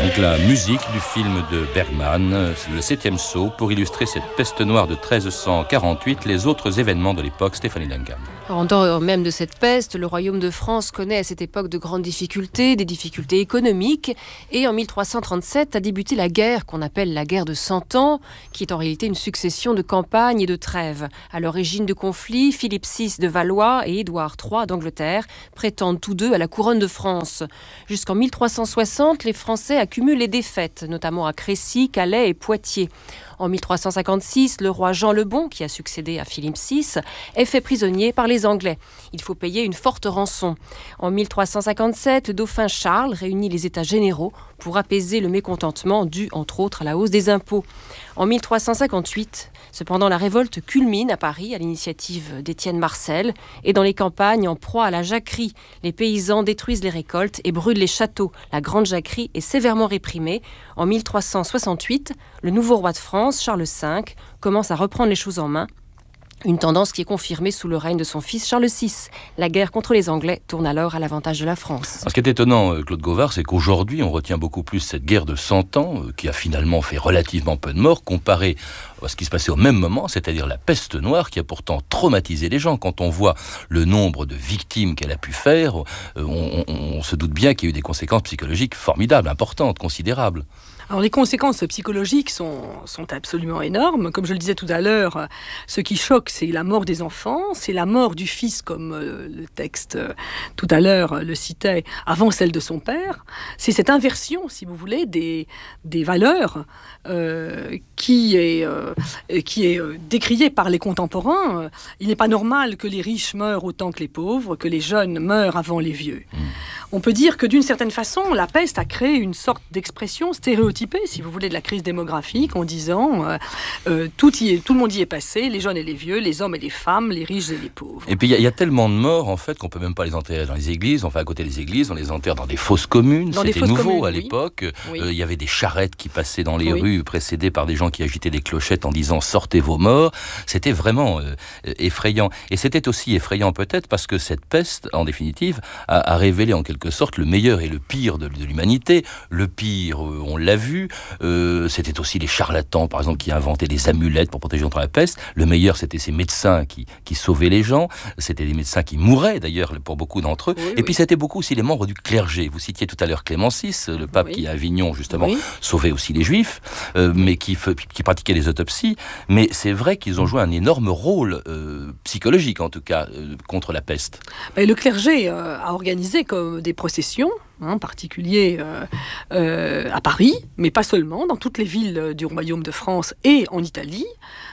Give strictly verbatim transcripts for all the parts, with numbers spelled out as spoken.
Donc la musique du film de Bergman, le septième sceau, pour illustrer cette peste noire de treize cent quarante-huit, les autres événements de l'époque. Stéphanie Langham. En temps même de cette peste, le royaume de France connaît à cette époque de grandes difficultés, des difficultés économiques, et en mille trois cent trente-sept a débuté la guerre qu'on appelle la guerre de Cent Ans, qui est en réalité une succession de campagnes et de trêves. À l'origine du conflit, Philippe six de Valois et Édouard trois d'Angleterre prétendent tous deux à la couronne de France. Jusqu'en mille trois cent soixante, les Français accumulent les défaites, notamment à Crécy, Calais et Poitiers. En mille trois cent cinquante-six, le roi Jean le Bon, qui a succédé à Philippe six, est fait prisonnier par les Anglais. Il faut payer une forte rançon. En mille trois cent cinquante-sept, le dauphin Charles réunit les États généraux pour apaiser le mécontentement dû, entre autres, à la hausse des impôts. En mille trois cent cinquante-huit, cependant, la révolte culmine à Paris à l'initiative d'Étienne Marcel et dans les campagnes en proie à la jacquerie. Les paysans détruisent les récoltes et brûlent les châteaux. La grande jacquerie est sévèrement réprimée. En mille trois cent soixante-huit, le nouveau roi de France, Charles cinq, commence à reprendre les choses en main. Une tendance qui est confirmée sous le règne de son fils Charles six. La guerre contre les Anglais tourne alors à l'avantage de la France. Ce qui est étonnant, Claude Gauvard, c'est qu'aujourd'hui, on retient beaucoup plus cette guerre de Cent Ans, qui a finalement fait relativement peu de morts, comparé à ce qui se passait au même moment, c'est-à-dire la peste noire, qui a pourtant traumatisé les gens. Quand on voit le nombre de victimes qu'elle a pu faire, on, on, on se doute bien qu'il y a eu des conséquences psychologiques formidables, importantes, considérables. Alors les conséquences psychologiques sont, sont absolument énormes. Comme je le disais tout à l'heure, ce qui choque, c'est la mort des enfants, c'est la mort du fils, comme euh, le texte euh, tout à l'heure le citait, avant celle de son père. C'est cette inversion, si vous voulez, des, des valeurs euh, qui est, euh, qui est euh, décriée par les contemporains. Il n'est pas normal que les riches meurent autant que les pauvres, que les jeunes meurent avant les vieux. Mmh. On peut dire que d'une certaine façon, la peste a créé une sorte d'expression stéréotypée, si vous voulez, de la crise démographique, en disant euh, euh, tout, y est, tout le monde y est passé, les jeunes et les vieux, les hommes et les femmes, les riches et les pauvres. Et puis il y, y a tellement de morts, en fait, qu'on peut même pas les enterrer dans les églises. Enfin, à côté des églises, on les enterre dans des fosses communes. Dans C'était nouveau communes, à l'époque. Il oui. euh, y avait des charrettes qui passaient dans les oui. rues, précédées par des gens qui agitaient des clochettes en disant « sortez vos morts ». C'était vraiment euh, effrayant. Et c'était aussi effrayant peut-être parce que cette peste, en définitive, a, a révélé en quelque sorte le meilleur et le pire de, de l'humanité. Le pire, euh, on l'a vu, euh, c'était aussi les charlatans, par exemple, qui inventaient des amulettes pour protéger contre la peste. Le meilleur, c'était ces médecins qui, qui sauvaient les gens. C'était des médecins qui mouraient, d'ailleurs, pour beaucoup d'entre eux. Oui, et oui. puis, c'était beaucoup aussi les membres du clergé. Vous citiez tout à l'heure Clément six, le pape oui. qui, à Avignon, justement, oui. sauvait aussi les Juifs, euh, mais qui, qui pratiquait des autopsies. Mais c'est vrai qu'ils ont joué un énorme rôle euh, psychologique, en tout cas, euh, contre la peste. Et le clergé euh, a organisé comme des processions, en particulier euh, euh, à Paris, mais pas seulement, dans toutes les villes du Royaume de France et en Italie,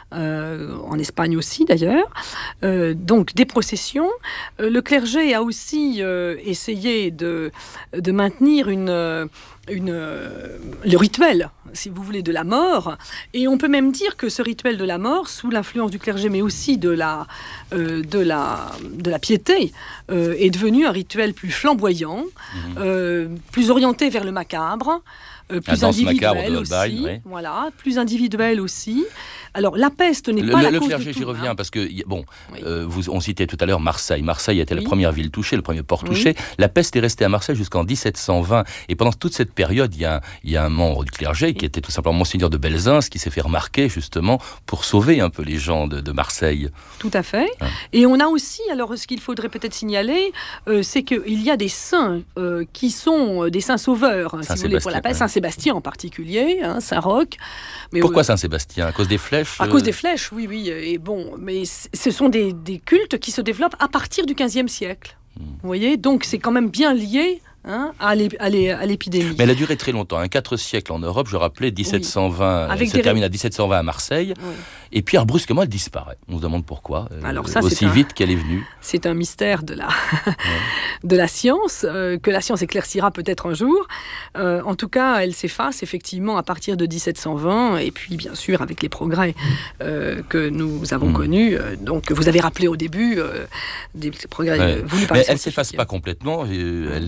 euh, en Espagne aussi d'ailleurs. Euh, donc des processions. Euh, le clergé a aussi euh, essayé de, de maintenir une... Une, euh, le rituel, si vous voulez, de la mort. Et on peut même dire que ce rituel de la mort, sous l'influence du clergé, mais aussi de la, euh, de la, de la piété, euh, est devenu un rituel plus flamboyant, mmh. euh, plus orienté vers le macabre, euh, plus individuel aussi. Holbein, oui. Voilà, plus individuel aussi. Alors, la peste n'est le, pas le, la le cause clergé, de tout. J'y reviens, hein. Parce que, bon, oui. euh, vous, on citait tout à l'heure Marseille. Marseille était oui. la première ville touchée, le premier port oui. touché. La peste est restée à Marseille jusqu'en dix-sept cent vingt. Et pendant toute cette période, il y a, il y a un membre du clergé oui. qui était tout simplement Monseigneur de Belzins, qui s'est fait remarquer, justement, pour sauver un peu les gens de, de Marseille. Tout à fait. Hein. Et on a aussi, alors, ce qu'il faudrait peut-être signaler, euh, c'est qu'il y a des saints euh, qui sont des saints sauveurs, si vous voulez, pour la peste. Ouais. Saint-Sébastien en particulier, hein, Saint-Roch. Mais Pourquoi euh, Saint-Sébastien ? À cause des flèches ? À euh... cause des flèches, oui, oui. Et bon, mais ce sont des, des cultes qui se développent à partir du quinzième siècle. Mmh. Vous voyez ? Donc, c'est quand même bien lié hein, à, l'ép- à, l'é- à l'épidémie. Mais elle a duré très longtemps, hein, quatre siècles en Europe, je rappelais, dix-sept cent vingt, oui. elle se termine ré... à dix-sept cent vingt à Marseille, oui. et puis alors, brusquement elle disparaît. On se demande pourquoi, euh, alors, ça, aussi un... vite qu'elle est venue. C'est un mystère de la, ouais. de la science, euh, que la science éclaircira peut-être un jour. Euh, en tout cas, elle s'efface effectivement à partir de dix-sept cent vingt, et puis bien sûr avec les progrès euh, que nous avons mmh. connus. Euh, donc vous avez rappelé au début euh, des progrès ouais. voulus par Mais les elle ne s'efface pas complètement, elle, elle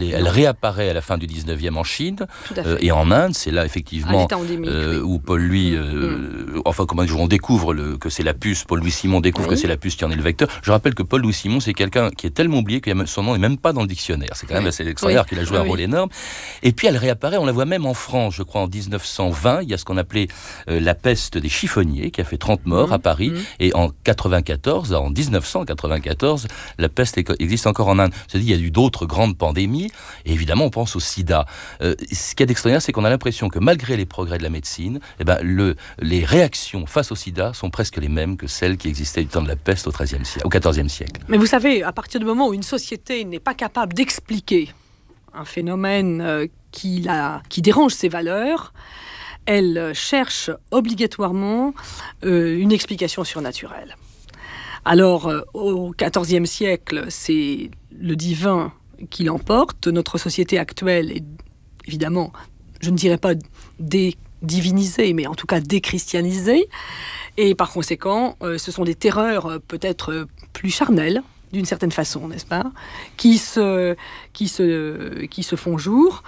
réapparaît à la fin du dix-neuvième en Chine euh, et en Inde. C'est là effectivement euh, oui. où Paul-Louis, euh, mmh. enfin comment dire, on découvre le, que c'est la puce. Paul-Louis Simon découvre oui. que c'est la puce qui en est le vecteur. Je rappelle que Paul-Louis Simon, c'est quelqu'un qui est tellement oublié que son nom n'est même pas dans le dictionnaire. C'est quand même oui. assez extraordinaire oui. qu'il a joué oui. un rôle énorme. Et puis elle réapparaît, on la voit même en France, je crois en dix-neuf cent vingt. Il y a ce qu'on appelait euh, la peste des chiffonniers qui a fait trente morts mmh. à Paris. Mmh. Et en quatre-vingt-quatorze, en dix-neuf cent quatre-vingt-quatorze, la peste existe encore en Inde. C'est-à-dire il y a eu d'autres grandes pandémies. Et évidemment, on pense au sida. Euh, ce qui est extraordinaire, c'est qu'on a l'impression que malgré les progrès de la médecine, eh ben, le, les réactions face au sida sont presque les mêmes que celles qui existaient du temps de la peste au treizième siècle, au quatorzième siècle. Mais vous savez, à partir du moment où une société n'est pas capable d'expliquer un phénomène euh, qui, la, qui dérange ses valeurs, elle cherche obligatoirement euh, une explication surnaturelle. Alors, euh, au quatorzième siècle, c'est le divin qui l'emporte. Notre société actuelle est évidemment, je ne dirais pas dédivinisée, mais en tout cas déchristianisée. Et par conséquent, euh, ce sont des terreurs euh, peut-être euh, plus charnelles, d'une certaine façon, n'est-ce pas, qui se, qui se, qui se font jour.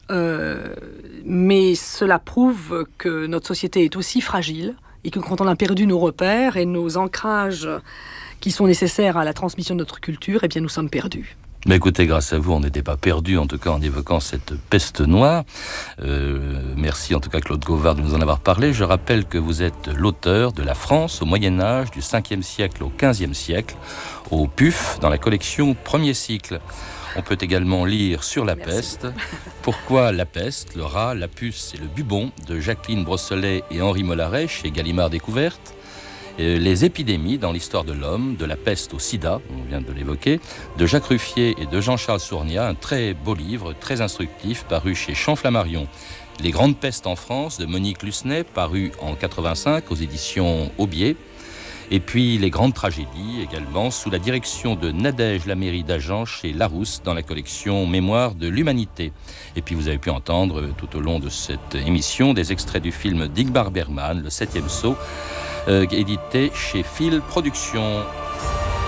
Euh, mais cela prouve que notre société est aussi fragile et que quand on a perdu nos repères et nos ancrages qui sont nécessaires à la transmission de notre culture, eh bien nous sommes perdus. Mais écoutez, grâce à vous, on n'était pas perdus, en tout cas en évoquant cette peste noire. Euh, merci en tout cas Claude Gauvard de nous en avoir parlé. Je rappelle que vous êtes l'auteur de La France au Moyen-Âge, du cinquième siècle au quinzième siècle, au P U F, dans la collection Premier cycle. On peut également lire sur la Merci. Peste. Pourquoi la peste, le rat, la puce et le bubon de Jacqueline Brossolet et Henri Mollaret chez Gallimard Découverte. Les épidémies dans l'histoire de l'homme, de la peste au sida, on vient de l'évoquer, de Jacques Ruffier et de Jean-Charles Sournia, un très beau livre, très instructif, paru chez Champ-Flammarion. Les grandes pestes en France de Monique Lucenay, paru en quatre-vingt-cinq aux éditions Aubier. Et puis les grandes tragédies également, sous la direction de Nadège Laméry d'Agen chez Larousse, dans la collection Mémoire de l'Humanité. Et puis vous avez pu entendre tout au long de cette émission des extraits du film d'Ingmar Bergman, Le Septième Saut, euh, édité chez Phil Productions.